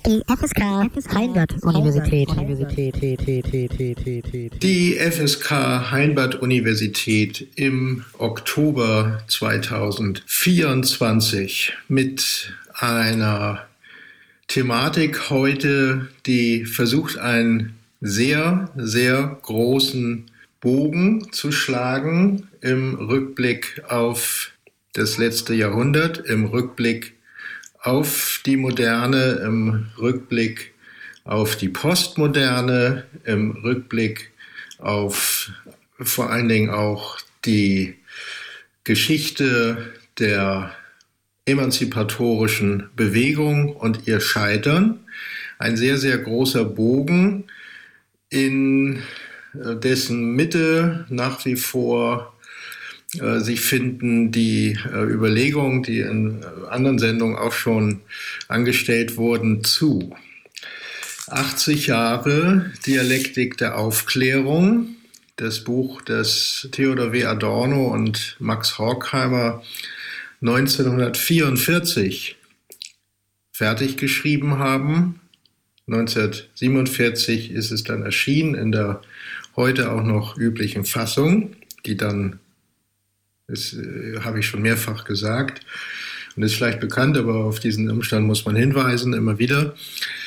Die FSK Heinbad-Universität. Die FSK Heinbad-Universität im Oktober 2024 mit einer Thematik heute, die versucht, einen sehr, sehr großen Bogen zu schlagen im Rückblick auf das letzte Jahrhundert, im Rückblick auf die Moderne, im Rückblick auf die Postmoderne, im Rückblick auf vor allen Dingen auch die Geschichte der emanzipatorischen Bewegung und ihr Scheitern. Ein sehr, sehr großer Bogen, in dessen Mitte nach wie vor sich finden die Überlegungen, die in anderen Sendungen auch schon angestellt wurden, zu 80 Jahre Dialektik der Aufklärung, das Buch, das Theodor W. Adorno und Max Horkheimer 1944 fertig geschrieben haben. 1947 ist es dann erschienen in der heute auch noch üblichen Fassung, die dann, das habe ich schon mehrfach gesagt und ist vielleicht bekannt, aber auf diesen Umstand muss man hinweisen, immer wieder.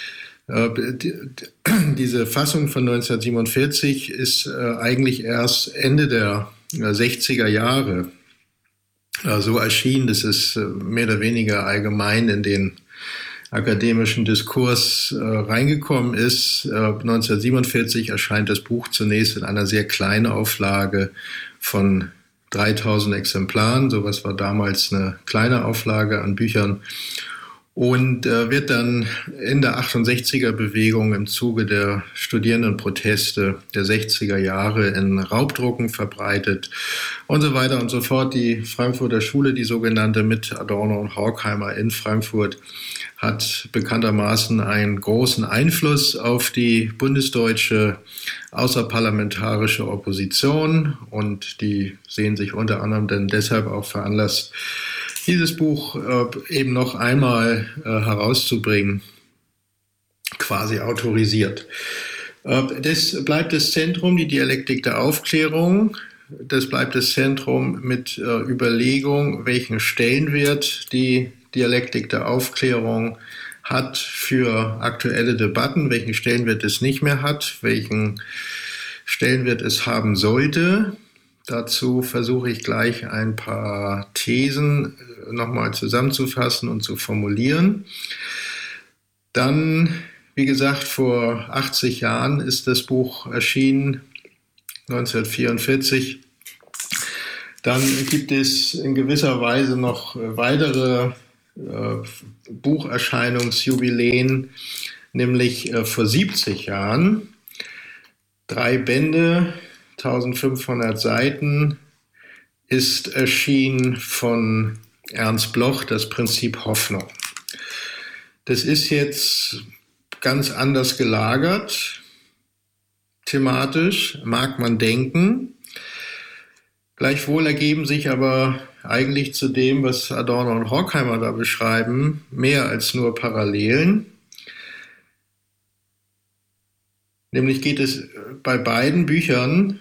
Diese Fassung von 1947 ist eigentlich erst Ende der 60er Jahre so erschienen, dass es mehr oder weniger allgemein in den akademischen Diskurs reingekommen ist. 1947 erscheint das Buch zunächst in einer sehr kleinen Auflage von 3000 Exemplaren. Sowas war damals eine kleine Auflage an Büchern. Und wird dann in der 68er-Bewegung im Zuge der Studierendenproteste der 60er Jahre in Raubdrucken verbreitet und so weiter und so fort. Die Frankfurter Schule, die sogenannte mit Adorno und Horkheimer in Frankfurt, hat bekanntermaßen einen großen Einfluss auf die bundesdeutsche außerparlamentarische Opposition und die sehen sich unter anderem dann deshalb auch veranlasst, dieses Buch eben noch einmal herauszubringen, quasi autorisiert. Das bleibt das Zentrum, die Dialektik der Aufklärung. Das bleibt das Zentrum mit Überlegung, welchen Stellenwert die Dialektik der Aufklärung hat für aktuelle Debatten, welchen Stellenwert es nicht mehr hat, welchen Stellenwert es haben sollte. Dazu versuche ich gleich ein paar Thesen nochmal zusammenzufassen und zu formulieren. Dann, wie gesagt, vor 80 Jahren ist das Buch erschienen, 1944. Dann gibt es in gewisser Weise noch weitere Bucherscheinungsjubiläen, nämlich vor 70 Jahren. 3 Bände, 1500 Seiten, ist erschienen von Ernst Bloch, das Prinzip Hoffnung. Das ist jetzt ganz anders gelagert, thematisch, mag man denken. Gleichwohl ergeben sich aber eigentlich zu dem, was Adorno und Horkheimer da beschreiben, mehr als nur Parallelen. Nämlich geht es bei beiden Büchern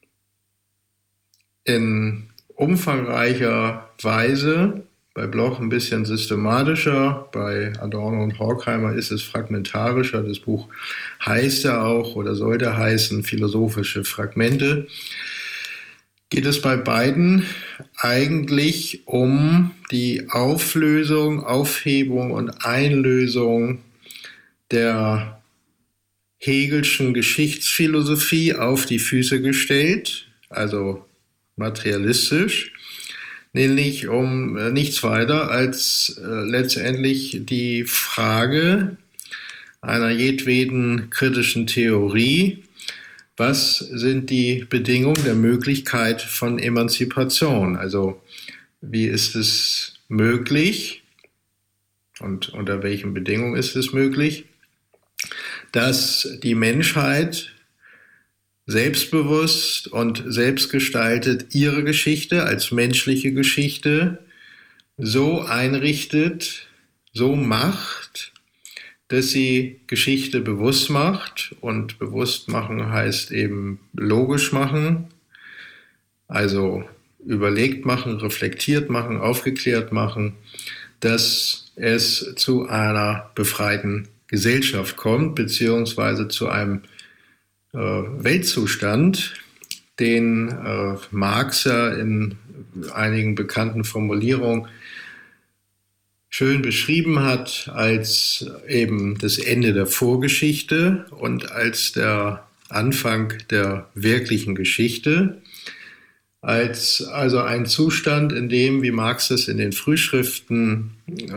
in umfangreicher Weise, bei Bloch ein bisschen systematischer, bei Adorno und Horkheimer ist es fragmentarischer. Das Buch heißt ja auch oder sollte heißen Philosophische Fragmente. Geht es bei beiden eigentlich um die Auflösung, Aufhebung und Einlösung der Hegelschen Geschichtsphilosophie auf die Füße gestellt, also materialistisch, nämlich um nichts weiter als letztendlich die Frage einer jedweden kritischen Theorie: Was sind die Bedingungen der Möglichkeit von Emanzipation? Also wie ist es möglich und unter welchen Bedingungen ist es möglich, dass die Menschheit selbstbewusst und selbstgestaltet ihre Geschichte als menschliche Geschichte so einrichtet, so macht, dass sie Geschichte bewusst macht, und bewusst machen heißt eben logisch machen, also überlegt machen, reflektiert machen, aufgeklärt machen, dass es zu einer befreiten Gesellschaft kommt, beziehungsweise zu einem Weltzustand, den Marx ja in einigen bekannten Formulierungen schön beschrieben hat als eben das Ende der Vorgeschichte und als der Anfang der wirklichen Geschichte, als also ein Zustand, in dem, wie Marx es in den Frühschriften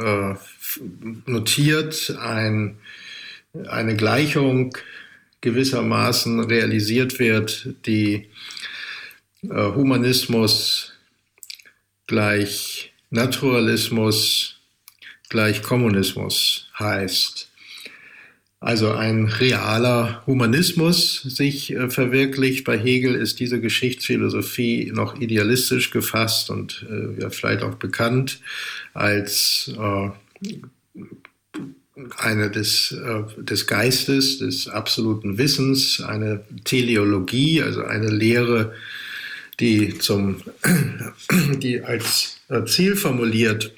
notiert, eine Gleichung gewissermaßen realisiert wird, die Humanismus gleich Naturalismus gleich Kommunismus heißt. Also ein realer Humanismus sich verwirklicht. Bei Hegel ist diese Geschichtsphilosophie noch idealistisch gefasst und ja, vielleicht auch bekannt als eine des Geistes, des absoluten Wissens, eine Teleologie, also eine Lehre, die als Ziel formuliert,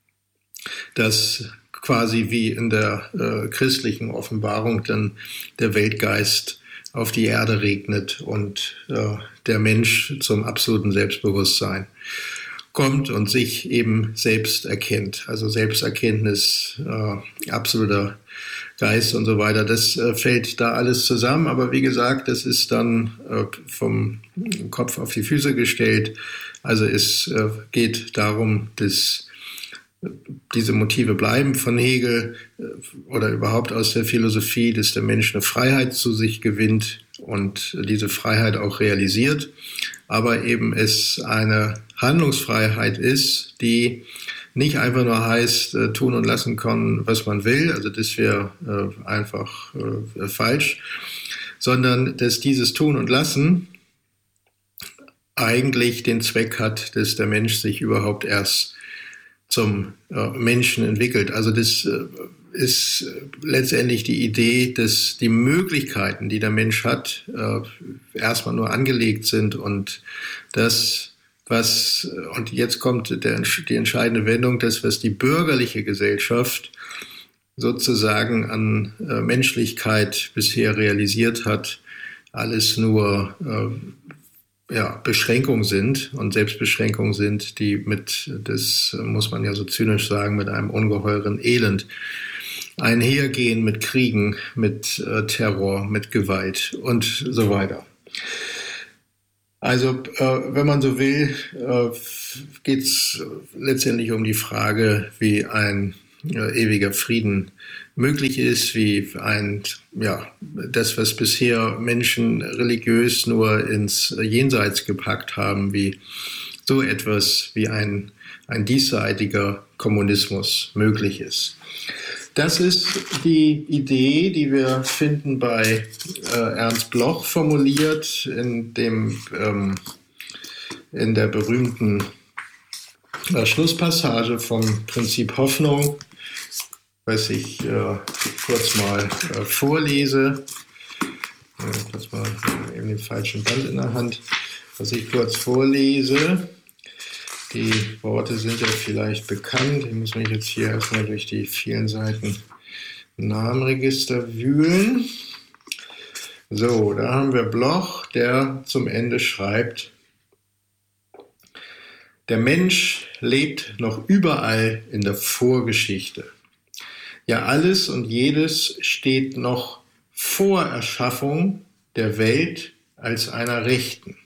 dass quasi wie in der christlichen Offenbarung dann der Weltgeist auf die Erde regnet und der Mensch zum absoluten Selbstbewusstsein kommt und sich eben selbst erkennt. Also Selbsterkenntnis, absoluter Geist und so weiter, das fällt da alles zusammen. Aber wie gesagt, das ist dann vom Kopf auf die Füße gestellt. Also es geht darum, dass diese Motive bleiben von Hegel oder überhaupt aus der Philosophie, dass der Mensch eine Freiheit zu sich gewinnt und diese Freiheit auch realisiert, aber eben es eine Handlungsfreiheit ist, die nicht einfach nur heißt, tun und lassen können, was man will, also das wäre einfach falsch, sondern dass dieses Tun und Lassen eigentlich den Zweck hat, dass der Mensch sich überhaupt erst zum Menschen entwickelt. Also das ist letztendlich die Idee, dass die Möglichkeiten, die der Mensch hat, erstmal nur angelegt sind und das, und jetzt kommt die entscheidende Wendung, das, was die bürgerliche Gesellschaft sozusagen an Menschlichkeit bisher realisiert hat, alles nur Beschränkungen sind und Selbstbeschränkungen sind, die das muss man ja so zynisch sagen, mit einem ungeheuren Elend einhergehen, mit Kriegen, mit Terror, mit Gewalt und so weiter. Also, wenn man so will, geht es letztendlich um die Frage, wie ein ewiger Frieden möglich ist, wie das, was bisher Menschen religiös nur ins Jenseits gepackt haben, wie so etwas wie ein diesseitiger Kommunismus möglich ist. Das ist die Idee, die wir finden bei Ernst Bloch formuliert in der berühmten Schlusspassage vom Prinzip Hoffnung, was ich kurz mal vorlese. Kurz mal eben den falschen Band in der Hand. Was ich kurz vorlese. Die Worte sind ja vielleicht bekannt. Ich muss mich jetzt hier erstmal durch die vielen Seiten Namenregister wühlen. So, da haben wir Bloch, der zum Ende schreibt: Der Mensch lebt noch überall in der Vorgeschichte. Ja, alles und jedes steht noch vor Erschaffung der Welt als einer rechten.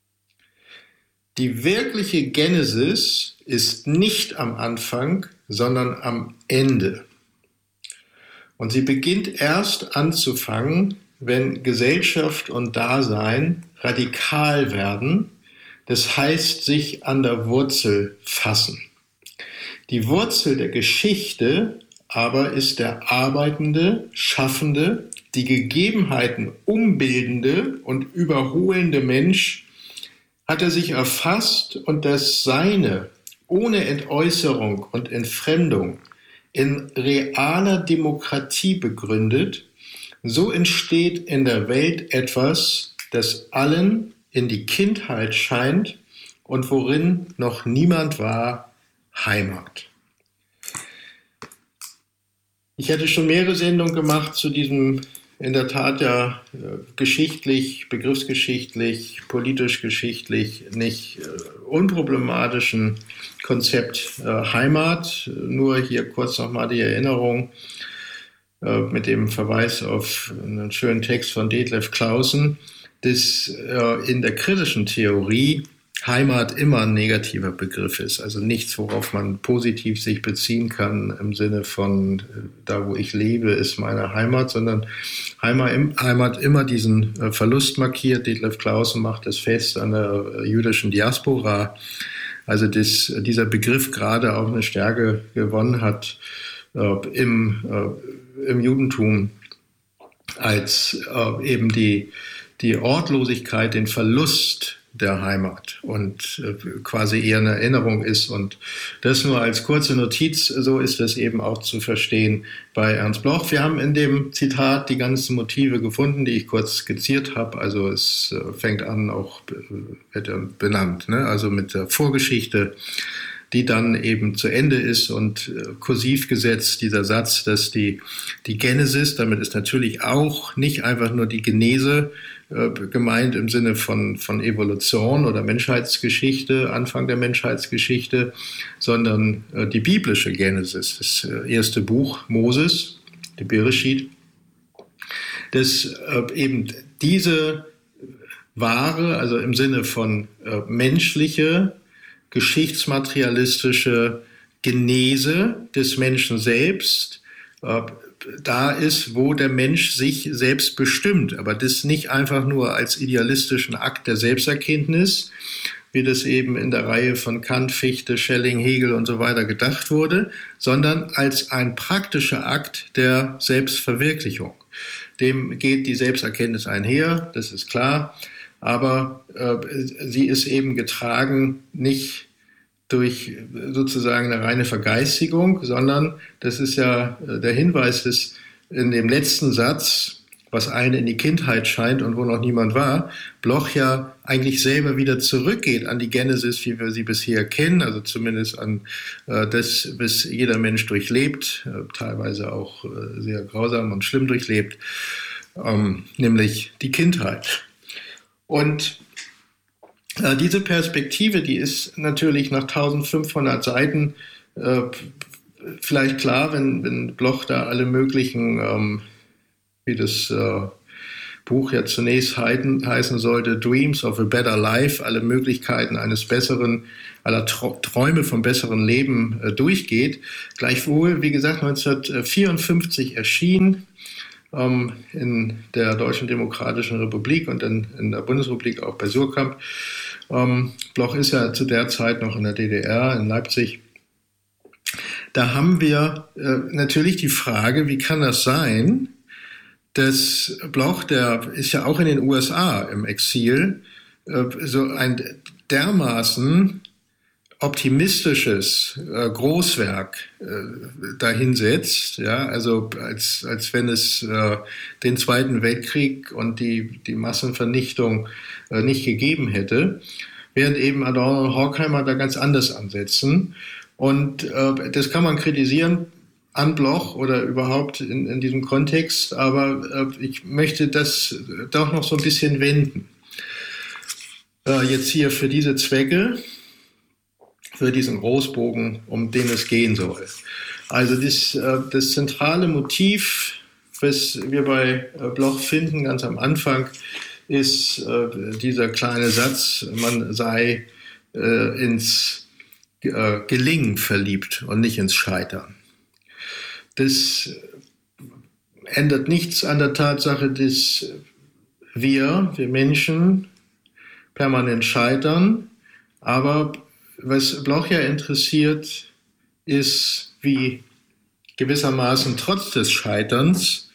Die wirkliche Genesis ist nicht am Anfang, sondern am Ende. Und sie beginnt erst anzufangen, wenn Gesellschaft und Dasein radikal werden, das heißt sich an der Wurzel fassen. Die Wurzel der Geschichte aber ist der arbeitende, schaffende, die Gegebenheiten umbildende und überholende Mensch, hat er sich erfasst und das Seine ohne Entäußerung und Entfremdung in realer Demokratie begründet, so entsteht in der Welt etwas, das allen in die Kindheit scheint und worin noch niemand war, Heimat. Ich hatte schon mehrere Sendungen gemacht zu diesem in der Tat ja geschichtlich, begriffsgeschichtlich, politisch-geschichtlich nicht unproblematischen Konzept Heimat. Nur hier kurz nochmal die Erinnerung mit dem Verweis auf einen schönen Text von Detlef Clausen, dass in der kritischen Theorie Heimat immer ein negativer Begriff ist, also nichts, worauf man positiv sich beziehen kann im Sinne von da, wo ich lebe, ist meine Heimat, sondern Heimat immer diesen Verlust markiert. Detlef Clausen macht das fest an der jüdischen Diaspora, also dieser Begriff gerade auch eine Stärke gewonnen hat im Judentum als eben die Ortlosigkeit, den Verlust der Heimat und quasi eher eine Erinnerung ist. Und das nur als kurze Notiz, so ist das eben auch zu verstehen bei Ernst Bloch. Wir haben in dem Zitat die ganzen Motive gefunden, die ich kurz skizziert habe. Also es fängt an, auch wird ja benannt, ne? Also mit der Vorgeschichte, die dann eben zu Ende ist und kursiv gesetzt dieser Satz, dass die Genesis, damit ist natürlich auch nicht einfach nur die Genese gemeint im Sinne von Evolution oder Menschheitsgeschichte, Anfang der Menschheitsgeschichte, sondern die biblische Genesis, das erste Buch Moses, die Bereshit, dass eben diese wahre, also im Sinne von menschliche, geschichtsmaterialistische Genese des Menschen selbst da ist, wo der Mensch sich selbst bestimmt. Aber das nicht einfach nur als idealistischen Akt der Selbsterkenntnis, wie das eben in der Reihe von Kant, Fichte, Schelling, Hegel und so weiter gedacht wurde, sondern als ein praktischer Akt der Selbstverwirklichung. Dem geht die Selbsterkenntnis einher, das ist klar. Aber sie ist eben getragen nicht durch sozusagen eine reine Vergeistigung, sondern das ist ja der Hinweis, dass in dem letzten Satz, was einen in die Kindheit scheint und wo noch niemand war, Bloch ja eigentlich selber wieder zurückgeht an die Genesis, wie wir sie bisher kennen, also zumindest an das, was jeder Mensch durchlebt, teilweise auch sehr grausam und schlimm durchlebt, nämlich die Kindheit. Und diese Perspektive, die ist natürlich nach 1500 Seiten vielleicht klar, wenn Bloch da alle möglichen, wie das Buch ja zunächst heißen sollte, Dreams of a Better Life, alle Möglichkeiten eines besseren, aller Träume vom besseren Leben durchgeht. Gleichwohl, wie gesagt, 1954 erschien in der Deutschen Demokratischen Republik und dann in der Bundesrepublik auch bei Surkamp. Bloch ist ja zu der Zeit noch in der DDR, in Leipzig. Da haben wir natürlich die Frage, wie kann das sein, dass Bloch, der ist ja auch in den USA im Exil, so ein dermaßen optimistisches Großwerk dahinsetzt, ja, also als wenn es den Zweiten Weltkrieg und die Massenvernichtung nicht gegeben hätte, während eben Adorno und Horkheimer da ganz anders ansetzen. Und das kann man kritisieren an Bloch oder überhaupt in diesem Kontext, aber ich möchte das doch noch so ein bisschen wenden. Jetzt hier für diese Zwecke, für diesen Großbogen, um den es gehen soll. Also das zentrale Motiv, was wir bei Bloch finden, ganz am Anfang, ist dieser kleine Satz, man sei ins Gelingen verliebt und nicht ins Scheitern. Das ändert nichts an der Tatsache, dass wir Menschen, permanent scheitern, aber was Bloch ja interessiert, ist, wie gewissermaßen trotz des Scheiterns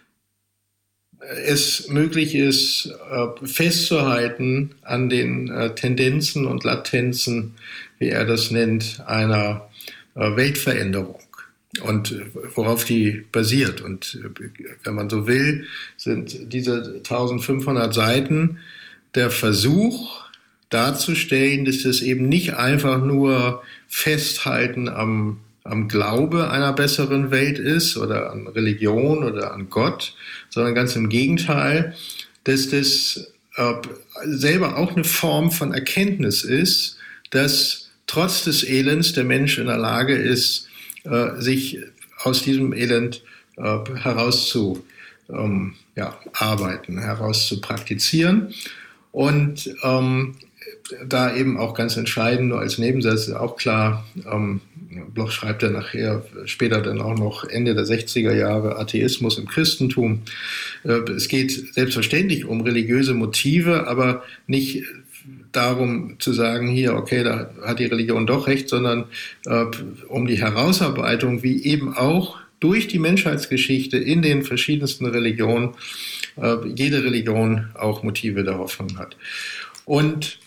es möglich ist, festzuhalten an den Tendenzen und Latenzen, wie er das nennt, einer Weltveränderung. und worauf die basiert. Und wenn man so will, sind diese 1500 Seiten der Versuch darzustellen, dass das eben nicht einfach nur Festhalten am Glaube einer besseren Welt ist oder an Religion oder an Gott, sondern ganz im Gegenteil, dass das selber auch eine Form von Erkenntnis ist, dass trotz des Elends der Mensch in der Lage ist, sich aus diesem Elend herauszuarbeiten, herauszupraktizieren. Und da eben auch ganz entscheidend, nur als Nebensatz ist auch klar, Bloch schreibt ja nachher, später dann auch noch Ende der 60er Jahre, Atheismus im Christentum. Es geht selbstverständlich um religiöse Motive, aber nicht darum zu sagen, hier, okay, da hat die Religion doch recht, sondern um die Herausarbeitung, wie eben auch durch die Menschheitsgeschichte in den verschiedensten Religionen jede Religion auch Motive der Hoffnung hat. Und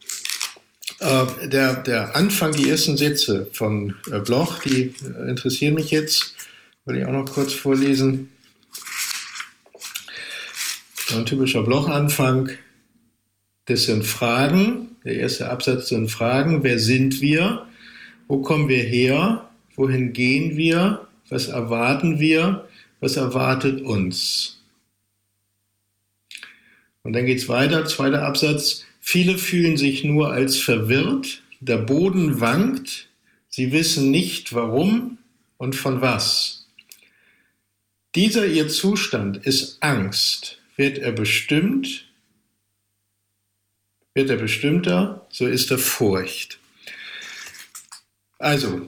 der Anfang, die ersten Sätze von Bloch, die interessieren mich jetzt, will ich auch noch kurz vorlesen. Ein typischer Bloch-Anfang, das sind Fragen, der erste Absatz sind Fragen, wer sind wir, wo kommen wir her, wohin gehen wir, was erwarten wir, was erwartet uns. Und dann geht's weiter, zweiter Absatz, viele fühlen sich nur als verwirrt, der Boden wankt, sie wissen nicht warum und von was. Dieser ihr Zustand ist Angst. Wird er bestimmter, so ist er Furcht. Also,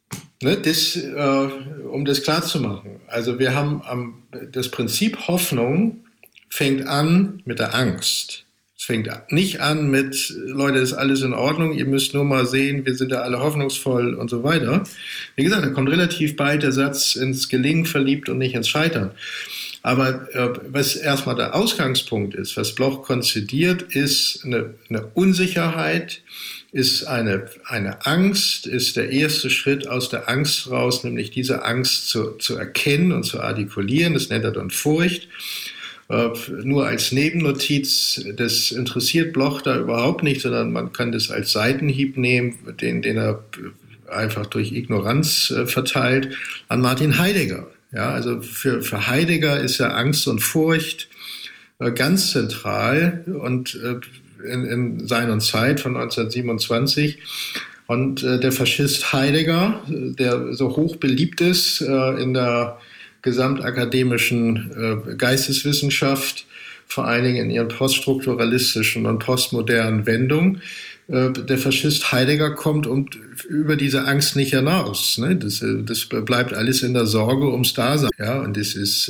um das klarzumachen, also wir haben das Prinzip Hoffnung fängt an mit der Angst. Es fängt nicht an mit, Leute, ist alles in Ordnung, ihr müsst nur mal sehen, wir sind ja alle hoffnungsvoll und so weiter. Wie gesagt, da kommt relativ bald der Satz ins Gelingen verliebt und nicht ins Scheitern. Aber was erstmal der Ausgangspunkt ist, was Bloch konzidiert, ist eine Unsicherheit, ist eine Angst, ist der erste Schritt aus der Angst raus, nämlich diese Angst zu erkennen und zu artikulieren. Das nennt er dann Furcht. Nur als Nebennotiz, das interessiert Bloch da überhaupt nicht, sondern man kann das als Seitenhieb nehmen, den er einfach durch Ignoranz verteilt, an Martin Heidegger. Ja, also für Heidegger ist ja Angst und Furcht ganz zentral und in Sein und Zeit von 1927. Und der Faschist Heidegger, der so hoch beliebt ist in der gesamtakademischen Geisteswissenschaft, vor allen Dingen in ihren poststrukturalistischen und postmodernen Wendungen. Der Faschist Heidegger kommt über diese Angst nicht hinaus. Ne? Das bleibt alles in der Sorge ums Dasein. Ja? Und das ist